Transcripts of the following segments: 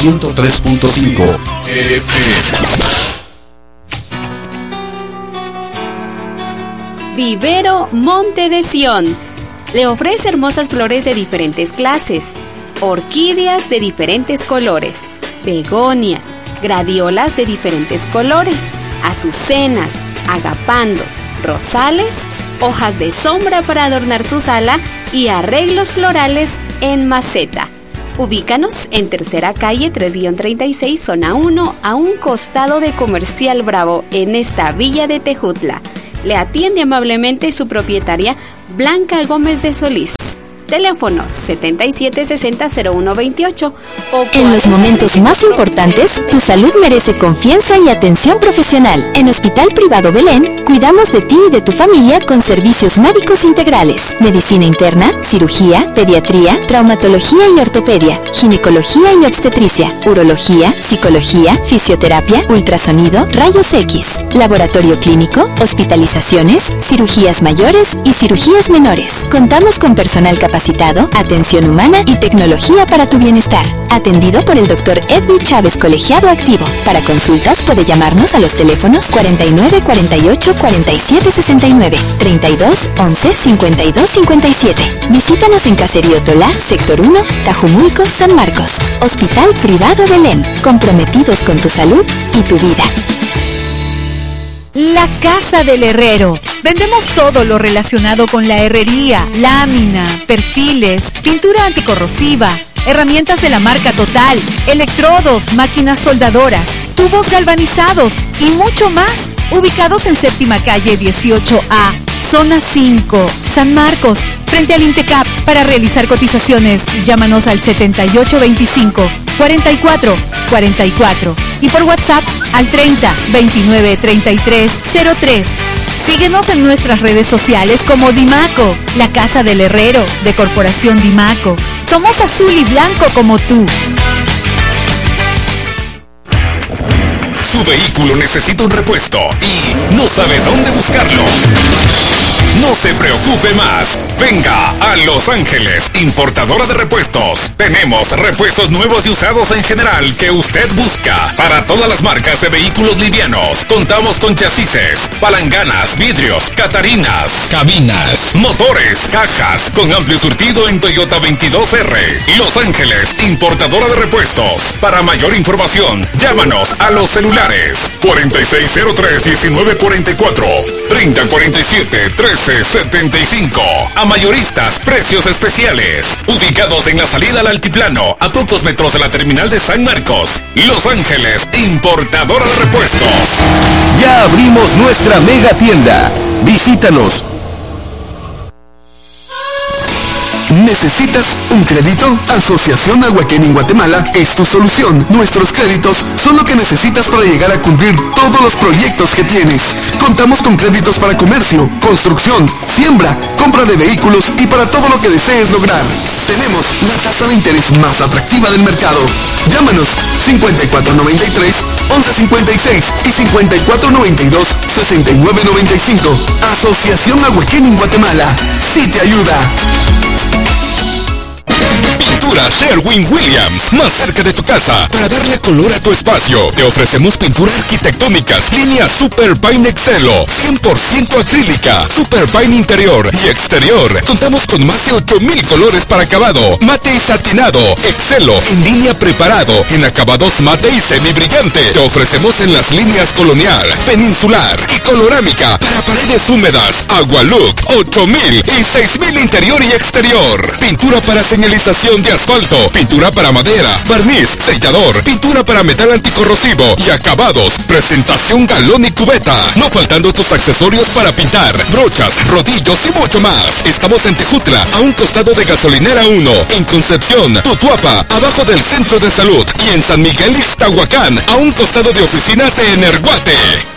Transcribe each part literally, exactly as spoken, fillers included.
ciento tres punto cinco F M. Vivero Monte de Sion le ofrece hermosas flores de diferentes clases, orquídeas de diferentes colores, begonias, gladiolas de diferentes colores, azucenas, agapandos, rosales, hojas de sombra para adornar su sala y arreglos florales en maceta. Ubícanos en Tercera Calle tres treinta y seis, Zona uno, a un costado de Comercial Bravo, en esta villa de Tejutla. Le atiende amablemente su propietaria Blanca Gómez de Solís. Teléfonos setenta y siete sesenta cero uno veintiocho. En los momentos más importantes, tu salud merece confianza y atención profesional. En Hospital Privado Belén, cuidamos de ti y de tu familia con servicios médicos integrales, medicina interna, cirugía, pediatría, traumatología y ortopedia, ginecología y obstetricia, urología, psicología, fisioterapia, ultrasonido, rayos X, laboratorio clínico, hospitalizaciones, cirugías mayores y cirugías menores. Contamos con personal capacitado, atención humana y tecnología para tu bienestar. Atendido por el doctor Edwin Chávez, colegiado activo. Para consultas puede llamarnos a los teléfonos cuarenta y nueve cuarenta y ocho cuarenta y siete sesenta y nueve, treinta y dos once cincuenta y dos cincuenta y siete. Visítanos en Caserío Tolá, Sector uno, Tajumulco, San Marcos. Hospital Privado Belén, comprometidos con tu salud y tu vida. La Casa del Herrero. Vendemos todo lo relacionado con la herrería, lámina, perfiles, pintura anticorrosiva, herramientas de la marca Total, electrodos, máquinas soldadoras, tubos galvanizados y mucho más. Ubicados en Séptima Calle dieciocho A, Zona cinco, San Marcos, frente al Intecap. Para realizar cotizaciones, llámanos al setenta y ocho veinticinco, cuarenta y cuatro, cuarenta y cuatro y por WhatsApp al treinta, veintinueve, treinta y tres, cero tres. Síguenos en nuestras redes sociales como Dimaco, la Casa del Herrero de Corporación Dimaco. Somos azul y blanco como tú. Su vehículo necesita un repuesto y no sabe dónde buscarlo. No se preocupe más. Venga a Los Ángeles, importadora de repuestos. Tenemos repuestos nuevos y usados en general que usted busca. Para todas las marcas de vehículos livianos, contamos con chasis, palanganas, vidrios, catarinas, cabinas, motores, cajas, con amplio surtido en Toyota veintidós R. Los Ángeles, importadora de repuestos. Para mayor información, llámanos a los celulares cuarenta y seis cero tres, diecinueve cuarenta y cuatro, treinta cuarenta y siete, trece setenta y cinco. A mayoristas, precios especiales. Ubicados en la salida al altiplano, a pocos metros de la terminal de San Marcos. Los Ángeles, importadora de repuestos. Ya abrimos nuestra mega tienda. Visítanos. ¿Necesitas un crédito? Asociación Aguaquén en Guatemala es tu solución. Nuestros créditos son lo que necesitas para llegar a cumplir todos los proyectos que tienes. Contamos con créditos para comercio, construcción, siembra, compra de vehículos y para todo lo que desees lograr. Tenemos la tasa de interés más atractiva del mercado. Llámanos cincuenta y cuatro noventa y tres, once cincuenta y seis y cincuenta y cuatro noventa y dos, sesenta y nueve noventa y cinco. Asociación Aguaquén en Guatemala. Sí te ayuda. Pintura Sherwin-Williams, más cerca de tu casa, para darle color a tu espacio. Te ofrecemos pinturas arquitectónicas, línea Super Pine Excelo, cien por ciento acrílica, Super Pine interior y exterior. Contamos con más de ocho mil colores para acabado, mate y satinado, Excelo, en línea preparado, en acabados mate y semi-brillante. Te ofrecemos en las líneas colonial, peninsular y colorámica, para paredes húmedas, Agualook, ocho mil y seis mil interior y exterior. Pintura para señalización de asfalto, pintura para madera, barniz, sellador, pintura para metal anticorrosivo y acabados, presentación galón y cubeta. No faltando tus accesorios para pintar, brochas, rodillos y mucho más. Estamos en Tejutla, a un costado de Gasolinera uno, en Concepción, Tutuapa, abajo del Centro de Salud, y en San Miguel Iztahuacán, a un costado de oficinas de Energuate.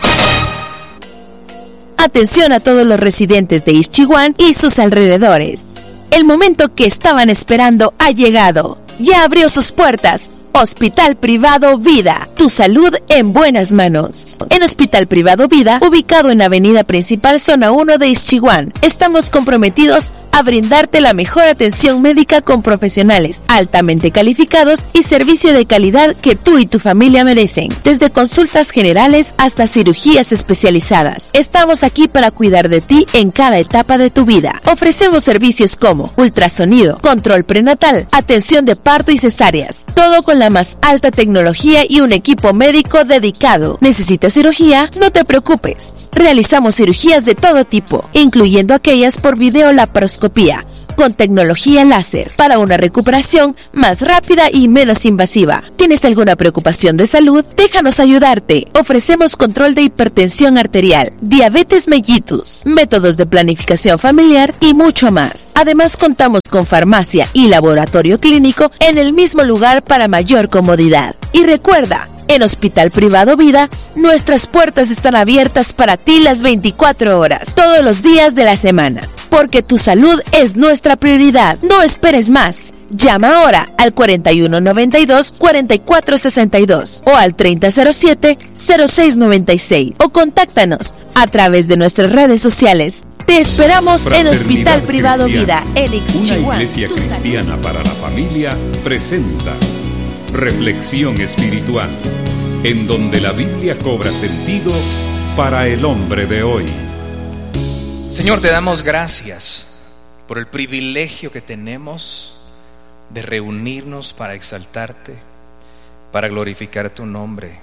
Atención a todos los residentes de Ixchihuán y sus alrededores. El momento que estaban esperando ha llegado. Ya abrió sus puertas. Hospital Privado Vida, tu salud en buenas manos. En Hospital Privado Vida, ubicado en Avenida Principal, Zona uno de Ixchihuán, estamos comprometidos a brindarte la mejor atención médica con profesionales altamente calificados y servicio de calidad que tú y tu familia merecen. Desde consultas generales hasta cirugías especializadas. Estamos aquí para cuidar de ti en cada etapa de tu vida. Ofrecemos servicios como ultrasonido, control prenatal, atención de parto y cesáreas. Todo con la más alta tecnología y un equipo médico dedicado. ¿Necesitas cirugía? No te preocupes. Realizamos cirugías de todo tipo, incluyendo aquellas por videolaparoscopía, con tecnología láser, para una recuperación más rápida y menos invasiva. ¿Tienes alguna preocupación de salud? Déjanos ayudarte. Ofrecemos control de hipertensión arterial, diabetes mellitus, métodos de planificación familiar y mucho más. Además, contamos con farmacia y laboratorio clínico en el mismo lugar para mayor comodidad. Y recuerda, en Hospital Privado Vida, nuestras puertas están abiertas para ti las veinticuatro horas, todos los días de la semana. Porque tu salud es nuestra prioridad. No esperes más. Llama ahora al cuarenta y uno noventa y dos, cuarenta y cuatro sesenta y dos o al treinta cero siete, cero seis noventa y seis o contáctanos a través de nuestras redes sociales. Te esperamos en Hospital Privado Vida, en Ixchihuán. Una iglesia cristiana para la familia presenta Reflexión Espiritual, en donde la Biblia cobra sentido para el hombre de hoy. Señor, te damos gracias por el privilegio que tenemos de reunirnos para exaltarte, para glorificar tu nombre,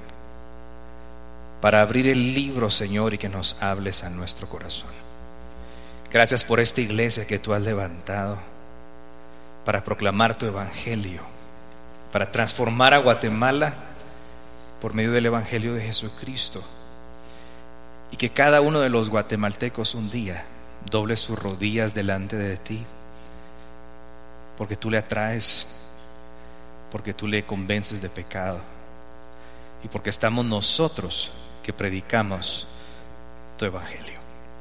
para abrir el libro, Señor, y que nos hables a nuestro corazón. Gracias por esta iglesia que tú has levantado para proclamar tu evangelio, para transformar a Guatemala por medio del evangelio de Jesucristo. Y que cada uno de los guatemaltecos un día doble sus rodillas delante de ti, porque tú le atraes, porque tú le convences de pecado y porque estamos nosotros que predicamos tu evangelio.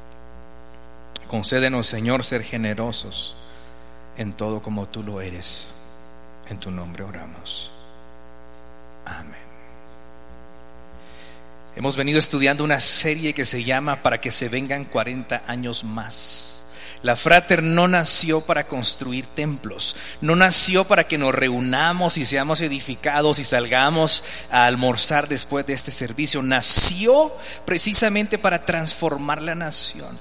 Concédenos, Señor, ser generosos en todo como tú lo eres. En tu nombre oramos. Amén. Hemos venido estudiando una serie que se llama Para que se vengan cuarenta años más. La Frater no nació para construir templos, no nació para que nos reunamos y seamos edificados y salgamos a almorzar después de este servicio. Nació precisamente para transformar la nación.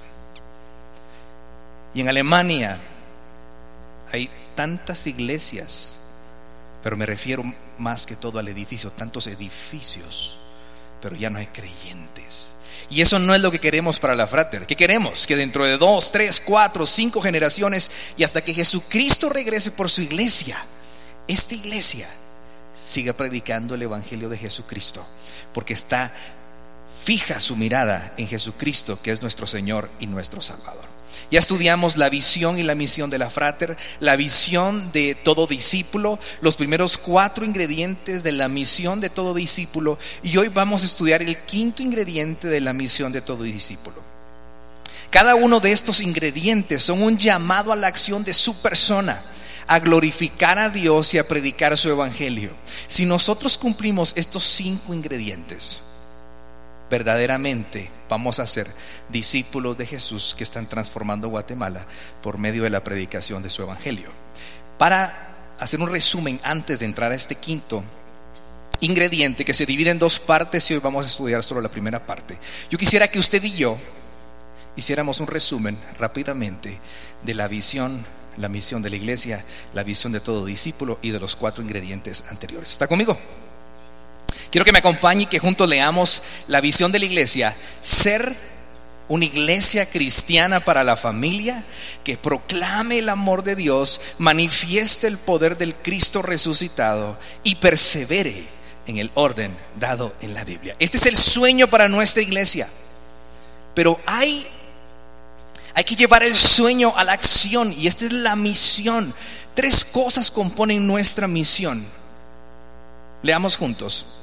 Y en Alemania hay tantas iglesias, pero me refiero más que todo al edificio, tantos edificios, pero ya no hay creyentes. Y eso no es lo que queremos para la Frater. ¿Qué queremos? Que dentro de dos, tres, cuatro, cinco generaciones y hasta que Jesucristo regrese por su iglesia, esta iglesia siga predicando el evangelio de Jesucristo, porque está fija su mirada en Jesucristo, que es nuestro Señor y nuestro Salvador. Ya estudiamos la visión y la misión de la Frater, la visión de todo discípulo, los primeros cuatro ingredientes de la misión de todo discípulo, y hoy vamos a estudiar el quinto ingrediente de la misión de todo discípulo. Cada uno de estos ingredientes son un llamado a la acción de su persona, a glorificar a Dios y a predicar su evangelio. Si nosotros cumplimos estos cinco ingredientes, verdaderamente vamos a ser discípulos de Jesús que están transformando Guatemala por medio de la predicación de su evangelio. Para hacer un resumen antes de entrar a este quinto ingrediente, que se divide en dos partes y hoy vamos a estudiar solo la primera parte, yo quisiera que usted y yo hiciéramos un resumen rápidamente de la visión, la misión de la iglesia, la visión de todo discípulo y de los cuatro ingredientes anteriores. ¿Está conmigo? Quiero que me acompañe y que juntos leamos la visión de la iglesia: ser una iglesia cristiana para la familia, que proclame el amor de Dios, manifieste el poder del Cristo resucitado y persevere en el orden dado en la Biblia. Este es el sueño para nuestra iglesia, pero hay, hay que llevar el sueño a la acción, y esta es la misión. Tres cosas componen nuestra misión. Leamos juntos.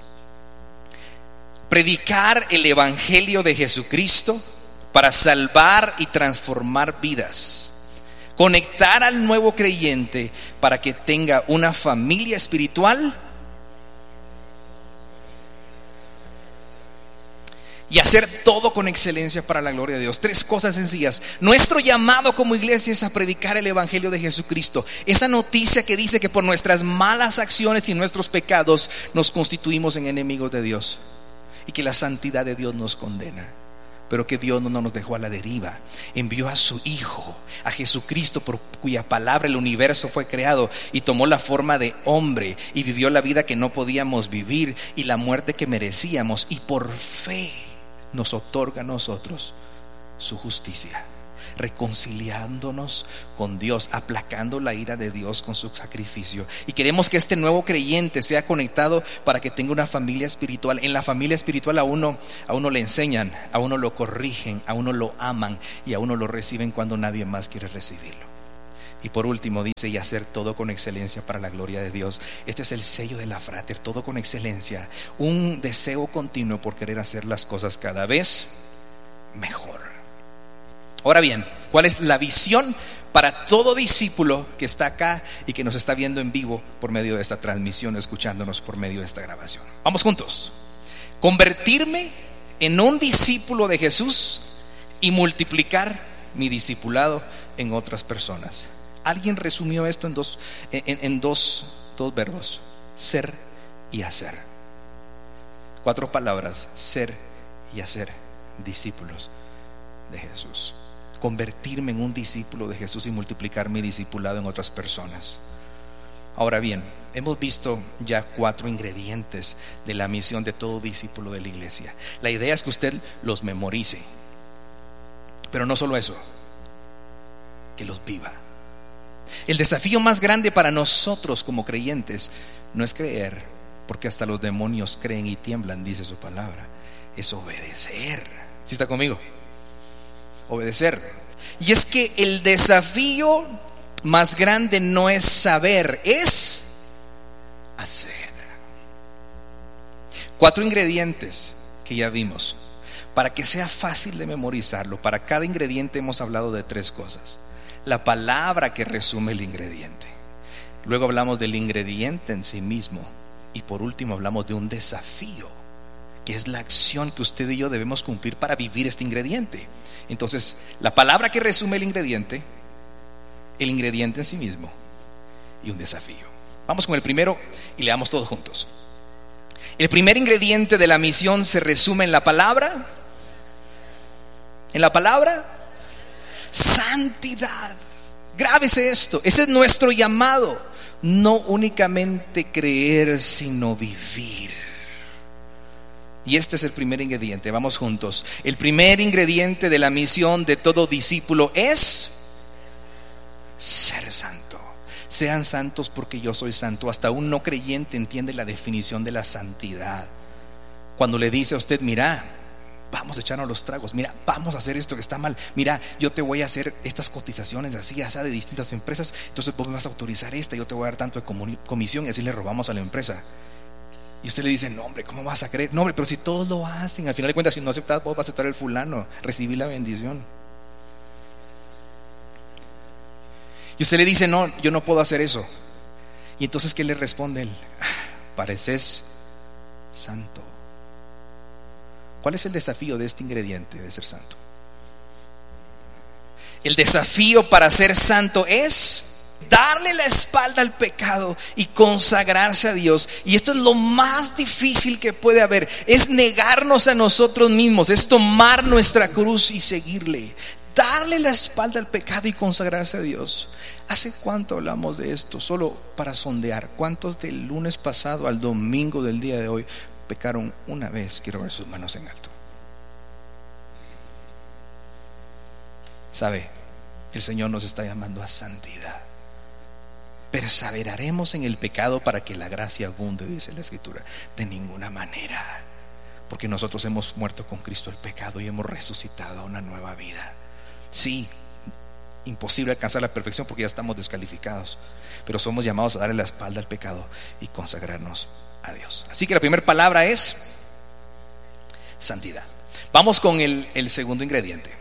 Predicar el evangelio de Jesucristo para salvar y transformar vidas. Conectar al nuevo creyente para que tenga una familia espiritual y hacer todo con excelencia para la gloria de Dios. Tres cosas sencillas. Nuestro llamado como iglesia es a predicar el evangelio de Jesucristo. Esa noticia que dice que por nuestras malas acciones y nuestros pecados nos constituimos en enemigos de Dios, y que la santidad de Dios nos condena, pero que Dios no nos dejó a la deriva. Envió a su Hijo, a Jesucristo, por cuya palabra el universo fue creado, y tomó la forma de hombre y vivió la vida que no podíamos vivir y la muerte que merecíamos, y por fe nos otorga a nosotros su justicia, reconciliándonos con Dios, aplacando la ira de Dios con su sacrificio. Y queremos que este nuevo creyente sea conectado para que tenga una familia espiritual. En la familia espiritual a uno, a uno le enseñan, a uno lo corrigen, a uno lo aman y a uno lo reciben cuando nadie más quiere recibirlo. Y por último dice, y hacer todo con excelencia para la gloria de Dios. Este es el sello de la Frater, todo con excelencia, un deseo continuo por querer hacer las cosas cada vez mejor. Ahora bien, ¿cuál es la visión para todo discípulo que está acá y que nos está viendo en vivo por medio de esta transmisión, escuchándonos por medio de esta grabación? Vamos juntos. Convertirme en un discípulo de Jesús y multiplicar mi discipulado en otras personas. Alguien resumió esto en dos, en, en dos, dos verbos: ser y hacer. Cuatro palabras: ser y hacer discípulos de Jesús. Convertirme en un discípulo de Jesús y multiplicar mi discipulado en otras personas. Ahora bien, hemos visto ya cuatro ingredientes de la misión de todo discípulo de la iglesia. La idea es que usted los memorice, pero no solo eso, que los viva. El desafío más grande para nosotros como creyentes no es creer, porque hasta los demonios creen y tiemblan, dice su palabra. Es obedecer. ¿Sí está conmigo? Obedecer. Y es que el desafío más grande no es saber, es hacer. Cuatro ingredientes que ya vimos. Para que sea fácil de memorizarlo, para cada ingrediente hemos hablado de tres cosas: la palabra que resume el ingrediente, luego hablamos del ingrediente en sí mismo, y por último hablamos de un desafío, que es la acción que usted y yo debemos cumplir para vivir este ingrediente. Entonces, la palabra que resume el ingrediente, el ingrediente en sí mismo y un desafío. Vamos con el primero y leamos todos juntos. El primer ingrediente de la misión se resume en la palabra. En la palabra santidad. Grábese esto, ese es nuestro llamado. No únicamente creer, sino vivir. Y este es el primer ingrediente. Vamos juntos. El primer ingrediente de la misión de todo discípulo es ser santo. Sean santos porque yo soy santo. Hasta un no creyente entiende la definición de la santidad. Cuando le dice a usted: mira, vamos a echarnos los tragos, mira, vamos a hacer esto que está mal, mira, yo te voy a hacer estas cotizaciones así, así de distintas empresas, entonces vos me vas a autorizar esta, yo te voy a dar tanto de comisión, y así le robamos a la empresa. Y usted le dice: no, hombre, ¿cómo vas a creer? No, hombre, pero si todos lo hacen, al final de cuentas, si no aceptas, vos vas a aceptar el fulano, recibir la bendición. Y usted le dice: no, yo no puedo hacer eso. Y entonces, ¿qué le responde él? Pareces santo. ¿Cuál es el desafío de este ingrediente de ser santo? El desafío para ser santo es darle la espalda al pecado y consagrarse a Dios. Y esto es lo más difícil que puede haber. Es negarnos a nosotros mismos, es tomar nuestra cruz y seguirle. Darle la espalda al pecado y consagrarse a Dios. ¿Hace cuánto hablamos de esto? Solo para sondear. ¿Cuántos del lunes pasado al domingo del día de hoy pecaron una vez? Quiero ver sus manos en alto. ¿Sabe? El Señor nos está llamando a santidad. Perseveraremos en el pecado para que la gracia abunde, dice la Escritura. De ninguna manera, porque nosotros hemos muerto con Cristo al pecado y hemos resucitado a una nueva vida. Sí, imposible alcanzar la perfección porque ya estamos descalificados, pero somos llamados a darle la espalda al pecado y consagrarnos a Dios. Así que la primera palabra es santidad. Vamos con el, el segundo ingrediente.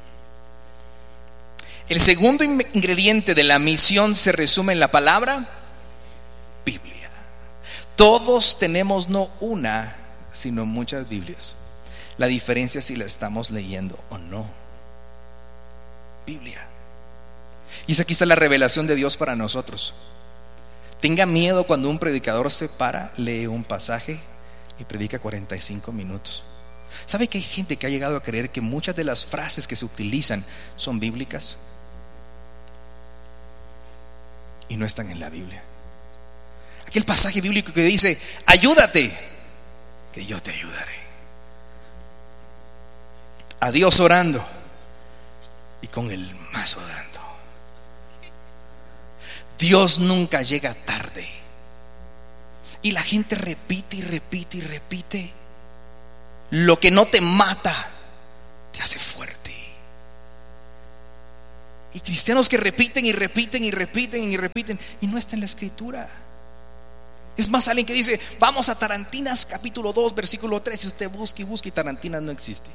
El segundo ingrediente de la misión se resume en la palabra Biblia. Todos tenemos no una, sino muchas Biblias. La diferencia es si la estamos leyendo o no. Biblia. Y aquí está la revelación de Dios para nosotros. Tenga miedo cuando un predicador se para, lee un pasaje y predica cuarenta y cinco minutos. ¿Sabe que hay gente que ha llegado a creer que muchas de las frases que se utilizan son bíblicas? Y no están en la Biblia. Aquel pasaje bíblico que dice: ayúdate, que yo te ayudaré. A Dios orando y con el mazo dando. Dios nunca llega tarde. Y la gente repite y repite y repite. Lo que no te mata te hace fuerte. Y cristianos que repiten y repiten y repiten y repiten, y no está en la escritura. Es más, alguien que dice: vamos a Tarantinas capítulo dos versículo tres, y usted busca y busca y Tarantinas no existe.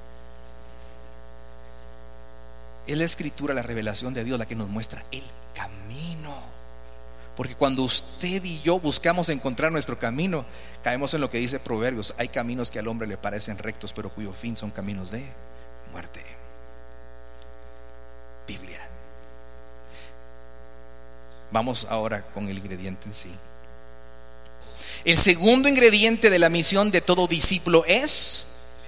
Es la escritura, la revelación de Dios, la que nos muestra el camino. Porque cuando usted y yo buscamos encontrar nuestro camino, caemos en lo que dice Proverbios: hay caminos que al hombre le parecen rectos, pero cuyo fin son caminos de muerte. Biblia. Vamos ahora con el ingrediente en sí. El segundo ingrediente de la misión de todo discípulo es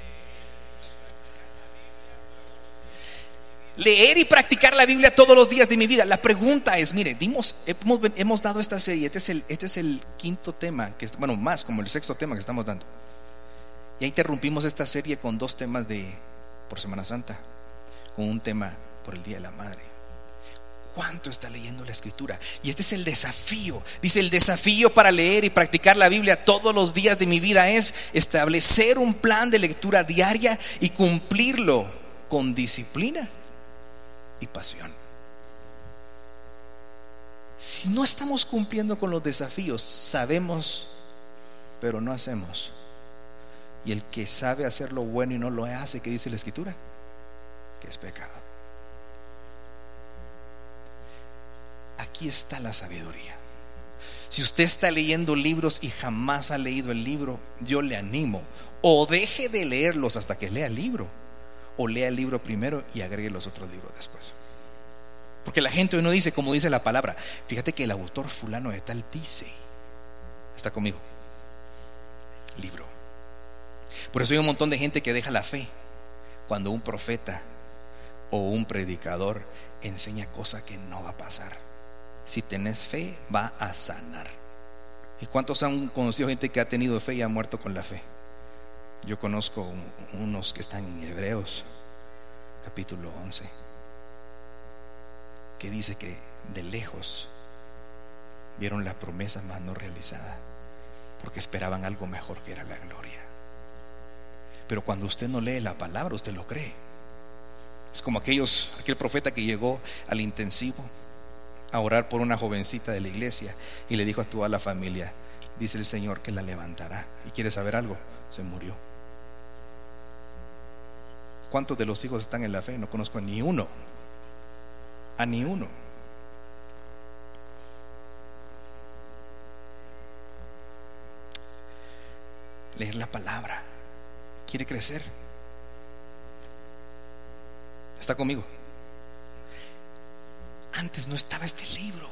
leer y practicar la Biblia todos los días de mi vida. La pregunta es, mire, dimos, hemos, hemos dado esta serie. Este es el, este es el quinto tema, que, bueno, más como el sexto tema que estamos dando. Ya interrumpimos esta serie con dos temas de por Semana Santa, con un tema por el Día de la Madre. ¿Cuánto está leyendo la escritura? Y este es el desafío. Dice: el desafío para leer y practicar la Biblia todos los días de mi vida es establecer un plan de lectura diaria y cumplirlo con disciplina y pasión. Si no estamos cumpliendo con los desafíos, sabemos pero no hacemos. Y el que sabe hacer lo bueno y no lo hace, ¿qué dice la escritura? Que es pecado. Aquí está la sabiduría. Si usted está leyendo libros y jamás ha leído el libro, yo le animo: o deje de leerlos hasta que lea el libro, o lea el libro primero y agregue los otros libros después. Porque la gente hoy no dice como dice la palabra: fíjate que el autor fulano de tal dice. ¿Está conmigo? Libro. Por eso hay un montón de gente que deja la fe cuando un profeta o un predicador enseña cosas que no va a pasar. Si tenés fe, va a sanar. ¿Y cuántos han conocido gente que ha tenido fe y ha muerto con la fe? Yo conozco unos que están en Hebreos capítulo once, que dice que de lejos vieron la promesa mas no realizada, porque esperaban algo mejor, que era la gloria. Pero cuando usted no lee la palabra, usted lo cree. Es como aquellos, aquel profeta que llegó al intensivo a orar por una jovencita de la iglesia y le dijo a toda la familia: dice el Señor que la levantará. ¿Y quiere saber algo? Se murió. ¿Cuántos de los hijos están en la fe? No conozco a ni uno. A ni uno. Leer la palabra. ¿Quiere crecer? ¿Está conmigo? Antes no estaba este libro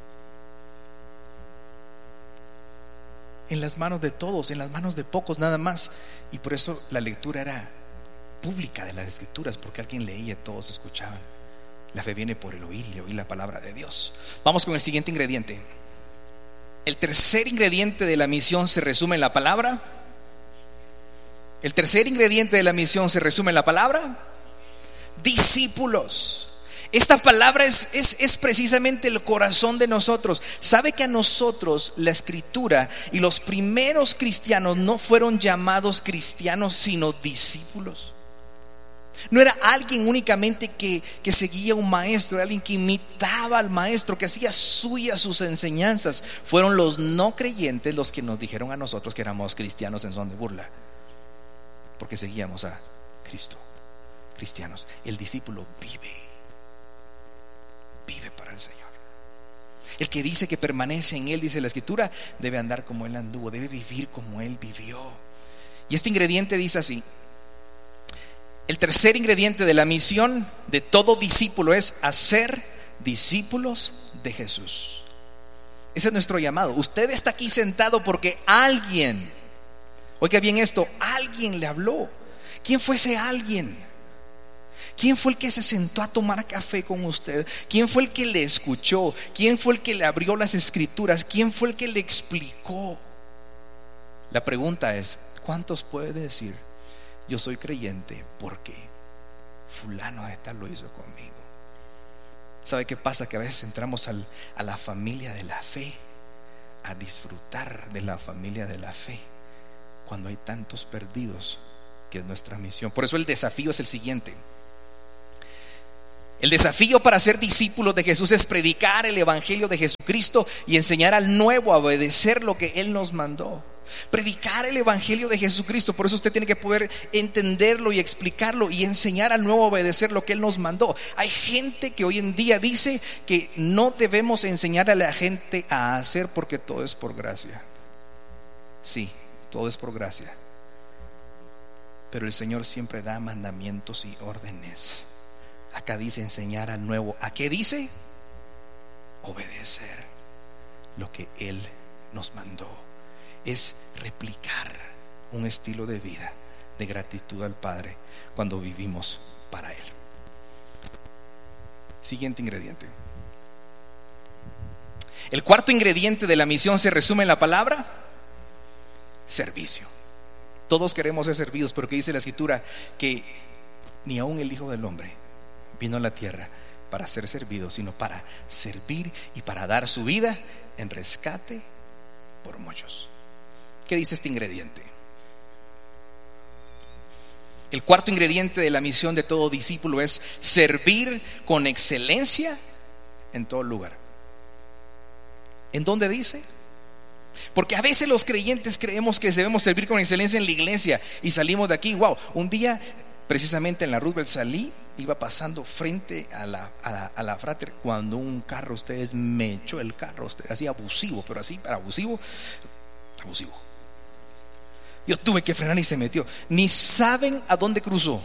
en las manos de todos, en las manos de pocos nada más. Y por eso la lectura era pública de las escrituras, porque alguien leía, todos escuchaban. La fe viene por el oír y el oír la palabra de Dios. Vamos con el siguiente ingrediente. El tercer ingrediente de la misión se resume en la palabra. El tercer ingrediente de la misión se resume en la palabra: discípulos. Esta palabra es, es, es precisamente el corazón de nosotros. ¿Sabe que a nosotros la escritura y los primeros cristianos no fueron llamados cristianos sino discípulos? No era alguien únicamente que, que seguía un maestro, era alguien que imitaba al maestro, que hacía suyas sus enseñanzas. Fueron los no creyentes los que nos dijeron a nosotros que éramos cristianos en son de burla, porque seguíamos a Cristo. Cristianos. El discípulo vive Vive para el Señor. El que dice que permanece en Él, dice la escritura, debe andar como Él anduvo, debe vivir como Él vivió. Y este ingrediente dice así: El tercer ingrediente de la misión de todo discípulo es hacer discípulos de Jesús. Ese es nuestro llamado. Usted está aquí sentado porque alguien, oiga bien esto, alguien le habló. ¿Quién fue ese alguien? ¿Quién fue el que se sentó a tomar café con usted? ¿Quién fue el que le escuchó? ¿Quién fue el que le abrió las escrituras? ¿Quién fue el que le explicó? La pregunta es, ¿cuántos puede decir: yo soy creyente porque fulano de tal lo hizo conmigo? ¿Sabe qué pasa? Que a veces entramos al, a la familia de la fe, a disfrutar de la familia de la fe, cuando hay tantos perdidos, que es nuestra misión. Por eso el desafío es el siguiente. El desafío para ser discípulos de Jesús es predicar el evangelio de Jesucristo y enseñar al nuevo a obedecer lo que Él nos mandó. Predicar el evangelio de Jesucristo. Por eso usted tiene que poder entenderlo y explicarlo y enseñar al nuevo a obedecer lo que Él nos mandó. Hay gente que hoy en día dice que no debemos enseñar a la gente a hacer porque todo es por gracia. Sí, todo es por gracia, pero el Señor siempre da mandamientos y órdenes. Acá dice enseñar al nuevo. ¿A qué dice? Obedecer lo que Él nos mandó. Es replicar un estilo de vida de gratitud al Padre cuando vivimos para Él. Siguiente ingrediente. El cuarto ingrediente de la misión se resume en la palabra servicio. Todos queremos ser servidos, pero que dice la Escritura que ni aun el Hijo del Hombre vino a la tierra para ser servido, sino para servir y para dar su vida en rescate por muchos. ¿Qué dice este ingrediente? El cuarto ingrediente de la misión de todo discípulo es servir con excelencia en todo lugar. ¿En dónde dice? Porque a veces los creyentes creemos que debemos servir con excelencia en la iglesia y salimos de aquí, wow, un día precisamente en la Roosevelt salí, iba pasando frente a la, a la, a la Frater, cuando un carro, ustedes, me echó el carro, usted, así abusivo, pero así abusivo, abusivo. Yo tuve que frenar y se metió. Ni saben a dónde cruzó.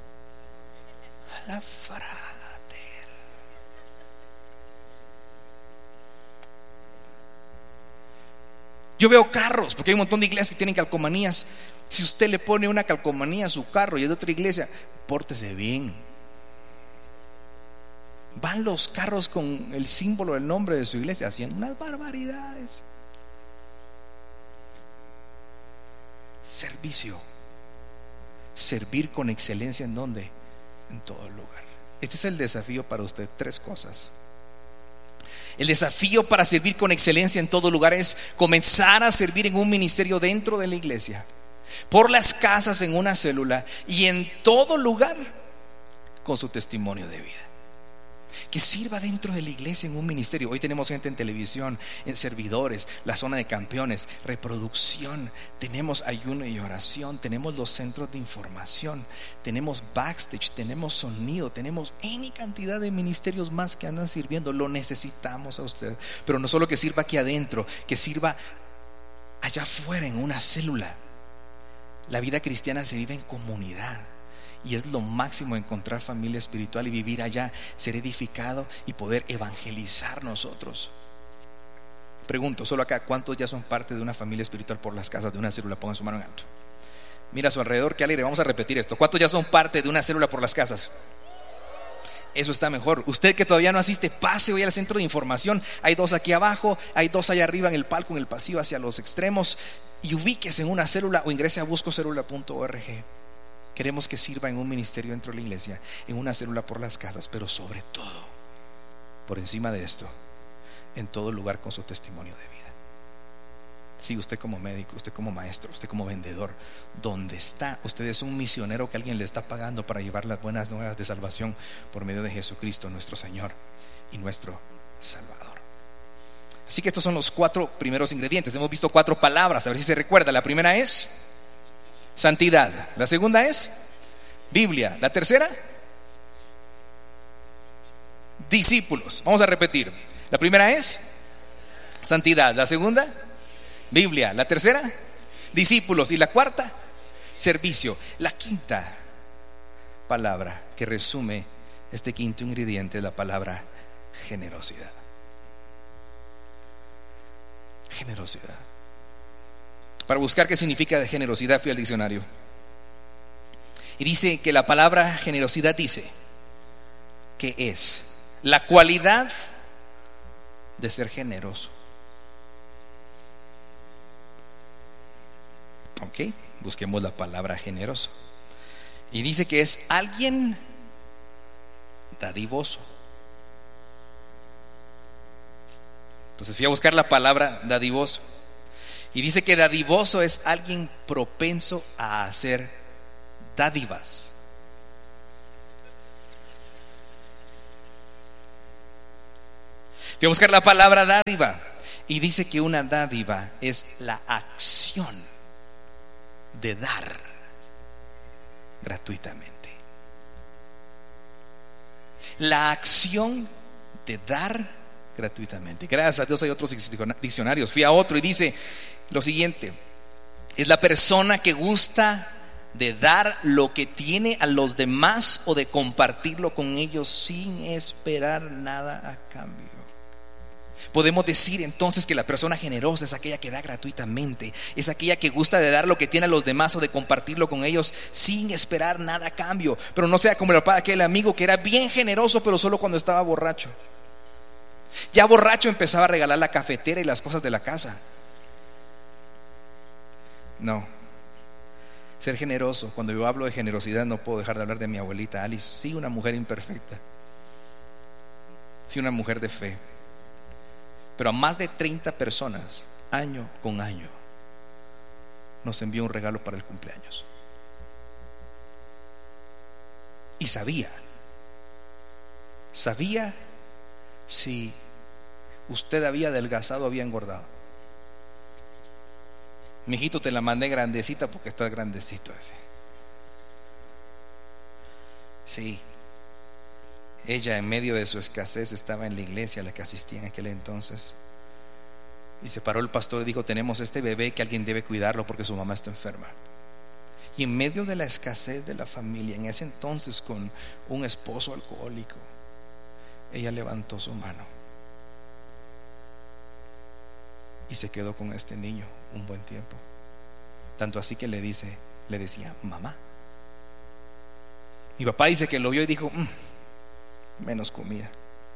A la Frater. Yo veo carros, porque hay un montón de iglesias que tienen calcomanías. Si usted le pone una calcomanía a su carro y es de otra iglesia, pórtese bien. Van los carros con el símbolo del nombre de su iglesia haciendo unas barbaridades. Servicio. Servir con excelencia, ¿en dónde? En todo lugar. Este es el desafío para usted. Tres cosas. El desafío para servir con excelencia en todo lugar es comenzar a servir en un ministerio dentro de la iglesia, por las casas, en una célula y en todo lugar con su testimonio de vida. Que sirva dentro de la iglesia en un ministerio. Hoy tenemos gente en televisión, en servidores, la zona de campeones, reproducción, tenemos ayuno y oración, tenemos los centros de información, tenemos backstage, tenemos sonido, tenemos N cantidad de ministerios más que andan sirviendo. Lo necesitamos a usted, pero no solo que sirva aquí adentro, que sirva allá afuera en una célula. La vida cristiana se vive en comunidad. Y es lo máximo encontrar familia espiritual y vivir allá, ser edificado y poder evangelizar nosotros. Pregunto, solo acá, ¿cuántos ya son parte de una familia espiritual por las casas de una célula? Pongan su mano en alto. Mira a su alrededor, qué alegre. Vamos a repetir esto. ¿Cuántos ya son parte de una célula por las casas? Eso está mejor. Usted que todavía no asiste, pase hoy al centro de información. Hay dos aquí abajo, hay dos allá arriba en el palco, en el pasillo hacia los extremos. Y ubíquese en una célula o ingrese a busco célula punto org. Queremos que sirva en un ministerio dentro de la iglesia, en una célula por las casas, pero sobre todo, por encima de esto, en todo lugar con su testimonio de vida. Sí, usted como médico, usted como maestro, usted como vendedor, donde está, usted es un misionero que alguien le está pagando para llevar las buenas nuevas de salvación por medio de Jesucristo, nuestro Señor y nuestro Salvador. Así que estos son los cuatro primeros ingredientes. Hemos visto cuatro palabras, a ver si se recuerda. La primera es santidad. La segunda es Biblia. La tercera, discípulos. Vamos a repetir. La primera es santidad. La segunda, Biblia. La tercera, discípulos. Y la cuarta, servicio. La quinta, palabra que resume este quinto ingrediente, la palabra generosidad. Generosidad. Para buscar qué significa generosidad fui al diccionario y dice que la palabra generosidad dice que es la cualidad de ser generoso. Ok, busquemos la palabra generoso. Y dice que es alguien dadivoso. Entonces fui a buscar la palabra dadivoso. Y dice que dadivoso es alguien propenso a hacer dádivas. Fui a buscar la palabra dádiva. Y dice que una dádiva es la acción de dar gratuitamente. La acción de dar gratuitamente. Gracias a Dios hay otros diccionarios. Fui a otro y dice lo siguiente: es la persona que gusta de dar lo que tiene a los demás o de compartirlo con ellos sin esperar nada a cambio. Podemos decir entonces que la persona generosa es aquella que da gratuitamente, es aquella que gusta de dar lo que tiene a los demás o de compartirlo con ellos sin esperar nada a cambio. Pero no sea como el papá de aquel amigo que era bien generoso, pero solo cuando estaba borracho. Ya borracho empezaba a regalar la cafetera y las cosas de la casa. No. Ser generoso, cuando yo hablo de generosidad no puedo dejar de hablar de mi abuelita Alice. Sí, una mujer imperfecta, sí, una mujer de fe, pero a más de treinta personas, año con año, nos envió un regalo para el cumpleaños. Y sabía, sabía si usted había adelgazado o había engordado. Mijito, te la mandé grandecita porque estás grandecito ese. Sí. Ella, en medio de su escasez, estaba en la iglesia a la que asistía en aquel entonces. Y se paró el pastor y dijo: tenemos este bebé que alguien debe cuidarlo porque su mamá está enferma. Y en medio de la escasez de la familia, en ese entonces con un esposo alcohólico, ella levantó su mano y se quedó con este niño un buen tiempo. Tanto así que le dice, le decía mamá. Mi papá dice que lo vio y dijo: mmm, menos comida.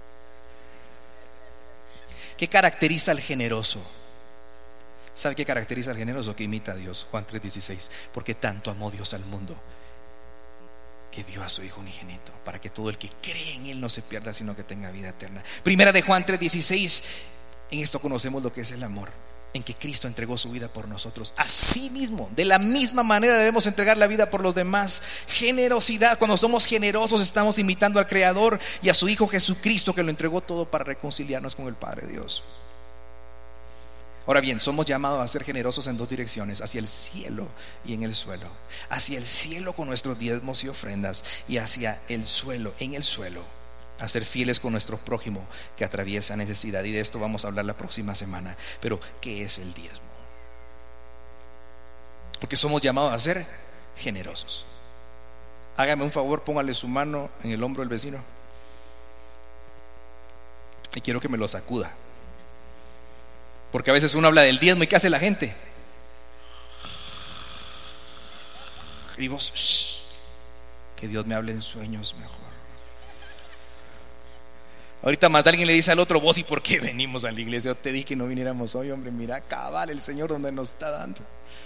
¿Qué caracteriza al generoso? ¿Sabe qué caracteriza al generoso? Que imita a Dios. Juan tres dieciséis. Porque tanto amó Dios al mundo que dio a su Hijo unigénito, para que todo el que cree en Él no se pierda, sino que tenga vida eterna. Primera de Juan tres dieciséis. En esto conocemos lo que es el amor, en que Cristo entregó su vida por nosotros. Así mismo, de la misma manera debemos entregar la vida por los demás. Generosidad. Cuando somos generosos estamos imitando al Creador y a su Hijo Jesucristo, que lo entregó todo para reconciliarnos con el Padre Dios. Ahora bien, somos llamados a ser generosos en dos direcciones: hacia el cielo y en el suelo. Hacia el cielo con nuestros diezmos y ofrendas, y hacia el suelo, en el suelo, a ser fieles con nuestro prójimo que atraviesa necesidad. Y de esto vamos a hablar la próxima semana. Pero ¿qué es el diezmo? Porque somos llamados a ser generosos. Hágame un favor, póngale su mano en el hombro del vecino y quiero que me lo sacuda. Porque a veces uno habla del diezmo y ¿qué hace la gente? Y vos, shh, que Dios me hable en sueños mejor. Ahorita más de alguien le dice al otro: vos, ¿y por qué venimos a la iglesia? Yo te dije que no viniéramos hoy, hombre. Mira, cabal, el Señor donde nos está dando.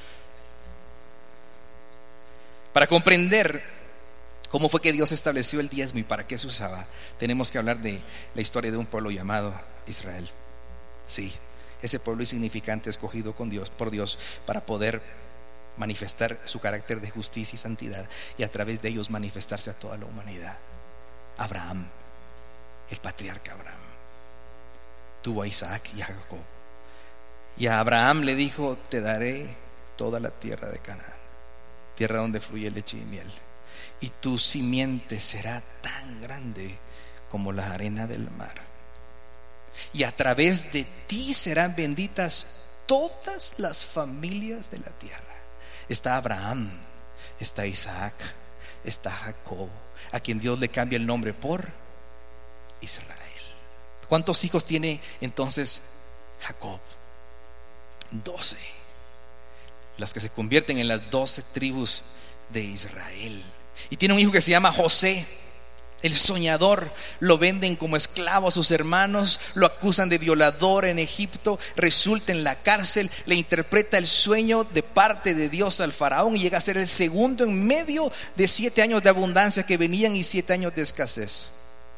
Para comprender cómo fue que Dios estableció el diezmo y para qué se usaba, tenemos que hablar de la historia de un pueblo llamado Israel. Sí, ese pueblo insignificante escogido con Dios, por Dios, para poder manifestar su carácter de justicia y santidad, y a través de ellos manifestarse a toda la humanidad. Abraham, el patriarca Abraham, tuvo a Isaac y a Jacob, y a Abraham le dijo: te daré toda la tierra de Canaán, tierra donde fluye leche y miel, y tu simiente será tan grande como la arena del mar, y a través de ti serán benditas todas las familias de la tierra. Está Abraham, está Isaac, está Jacob, a quien Dios le cambia el nombre por Israel. ¿Cuántos hijos tiene entonces Jacob? Doce. Las que se convierten en las doce tribus de Israel. Y tiene un hijo que se llama José, el soñador. Lo venden como esclavo a sus hermanos, lo acusan de violador en Egipto, resulta en la cárcel, le interpreta el sueño de parte de Dios al faraón y llega a ser el segundo en medio de siete años de abundancia que venían y siete años de escasez.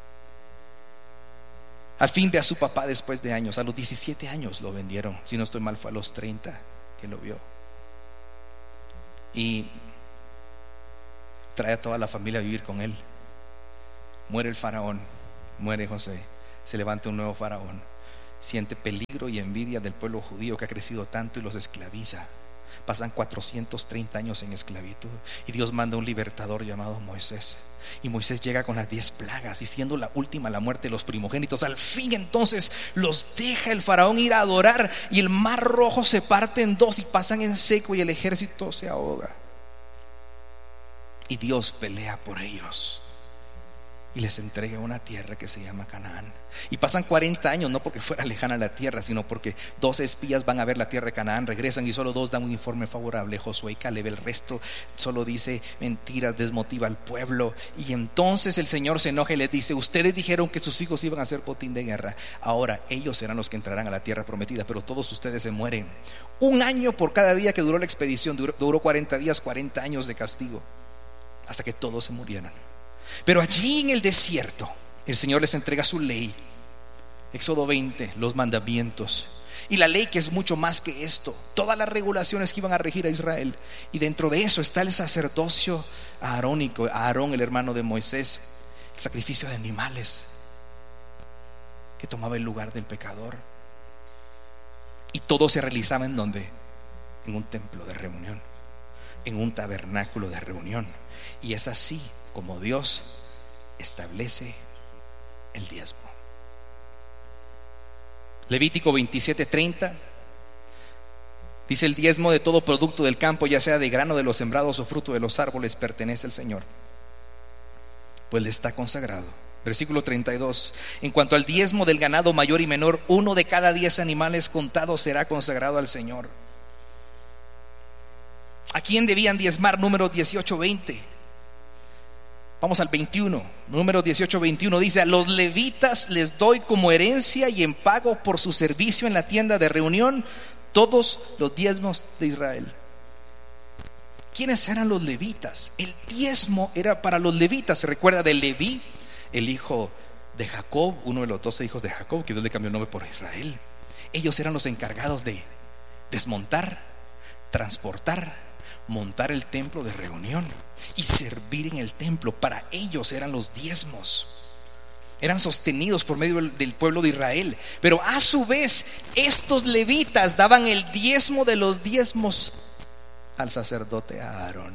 Al fin ve a su papá después de años. A los diecisiete años lo vendieron, si no estoy mal fue a los treinta que lo vio. Y trae a toda la familia a vivir con él. Muere el faraón, muere José, se levanta un nuevo faraón. Siente peligro y envidia del pueblo judío que ha crecido tanto y los esclaviza. Pasan cuatrocientos treinta años en esclavitud y Dios manda un libertador llamado Moisés. Y Moisés llega con las diez plagas y siendo la última la muerte de los primogénitos. Al fin entonces los deja el faraón ir a adorar y el mar rojo se parte en dos y pasan en seco y el ejército se ahoga. Y Dios pelea por ellos y les entrega una tierra que se llama Canaán. Y pasan cuarenta años, no porque fuera lejana la tierra, sino porque dos espías van a ver la tierra de Canaán, regresan y solo dos dan un informe favorable, Josué y Caleb. El resto solo dice mentiras, desmotiva al pueblo. Y entonces el Señor se enoja y les dice: ustedes dijeron que sus hijos iban a ser botín de guerra, ahora ellos serán los que entrarán a la tierra prometida, pero todos ustedes se mueren. Un año por cada día que duró la expedición, duró, duró cuarenta días, cuarenta años de castigo, hasta que todos se murieron. Pero allí en el desierto el Señor les entrega su ley, Éxodo veinte, los mandamientos. Y la ley, que es mucho más que esto, todas las regulaciones que iban a regir a Israel. Y dentro de eso está el sacerdocio aarónico, Aarón, el hermano de Moisés, el sacrificio de animales que tomaba el lugar del pecador. Y todo se realizaba en donde, en un templo de reunión, en un tabernáculo de reunión. Y es así como Dios establece el diezmo. Levítico veintisiete treinta dice: el diezmo de todo producto del campo, ya sea de grano de los sembrados o fruto de los árboles, pertenece al Señor, pues le está consagrado. Versículo treinta y dos: en cuanto al diezmo del ganado mayor y menor, uno de cada diez animales contados será consagrado al Señor. ¿A quién debían diezmar? Número dieciocho veinte. Vamos al veintiuno. Número dieciocho veintiuno dice: a los levitas les doy como herencia y en pago por su servicio en la tienda de reunión todos los diezmos de Israel. ¿Quiénes eran los levitas? El diezmo era para los levitas. Se recuerda de Leví, el hijo de Jacob, uno de los doce hijos de Jacob, que Dios le cambió el nombre por Israel. Ellos eran los encargados de desmontar, transportar, montar el templo de reunión y servir en el templo. Para ellos eran los diezmos, eran sostenidos por medio del pueblo de Israel. Pero a su vez estos levitas daban el diezmo de los diezmos al sacerdote Aarón.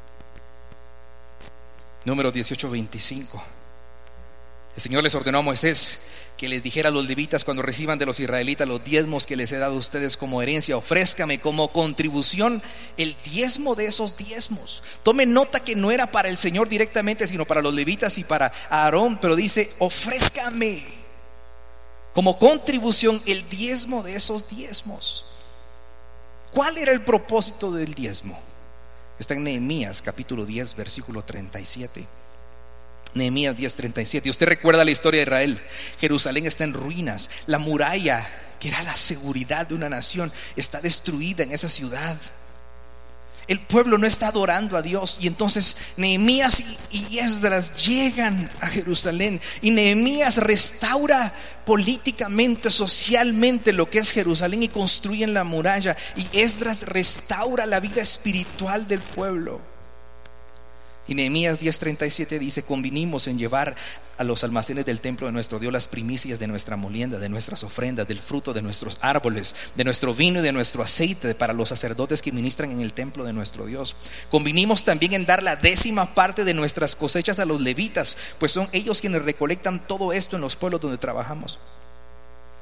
Número dieciocho veinticinco. El Señor les ordenó a Moisés que les dijera a los levitas: cuando reciban de los israelitas los diezmos que les he dado a ustedes como herencia, ofrézcame como contribución el diezmo de esos diezmos. Tome nota que no era para el Señor directamente, sino para los levitas y para Aarón, pero dice: ofrézcame como contribución el diezmo de esos diezmos. ¿Cuál era el propósito del diezmo? Está en Nehemías capítulo diez versículo treinta y siete. Nehemías diez treinta y siete. Y usted recuerda la historia de Israel. Jerusalén está en ruinas. La muralla, que era la seguridad de una nación, está destruida en esa ciudad. El pueblo no está adorando a Dios. Y entonces Nehemías y, y Esdras llegan a Jerusalén. Y Nehemías restaura políticamente, socialmente lo que es Jerusalén y construyen la muralla. Y Esdras restaura la vida espiritual del pueblo. Y Nehemías diez treinta y siete dice: convinimos en llevar a los almacenes del templo de nuestro Dios las primicias de nuestra molienda, de nuestras ofrendas, del fruto de nuestros árboles, de nuestro vino y de nuestro aceite, para los sacerdotes que ministran en el templo de nuestro Dios. Convinimos también en dar la décima parte de nuestras cosechas a los levitas, pues son ellos quienes recolectan todo esto en los pueblos donde trabajamos.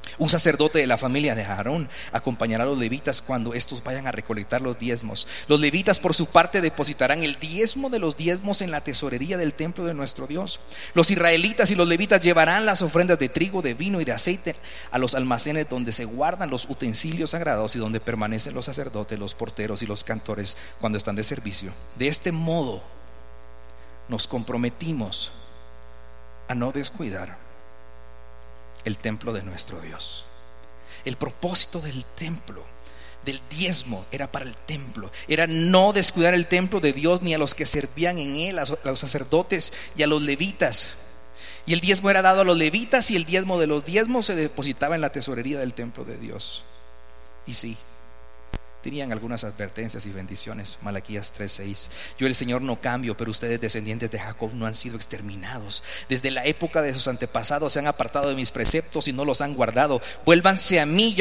Un sacerdote de la familia de Aarón acompañará a los levitas cuando estos vayan a recolectar los diezmos. Los levitas por su parte depositarán el diezmo de los diezmos en la tesorería del templo de nuestro Dios. Los israelitas y los levitas llevarán las ofrendas de trigo, de vino y de aceite a los almacenes donde se guardan los utensilios sagrados y donde permanecen los sacerdotes, los porteros y los cantores cuando están de servicio. De este modo nos comprometimos a no descuidar el templo de nuestro Dios. El propósito del templo, del diezmo, era para el templo. Era no descuidar el templo de Dios ni a los que servían en él, a los sacerdotes y a los levitas. Y el diezmo era dado a los levitas y el diezmo de los diezmos se depositaba en la tesorería del templo de Dios. Y sí, tenían algunas advertencias y bendiciones. Malaquías tres seis. Yo el Señor no cambio, pero ustedes descendientes de Jacob no han sido exterminados. Desde la época de sus antepasados se han apartado de mis preceptos y no los han guardado. Vuélvanse a mí, yo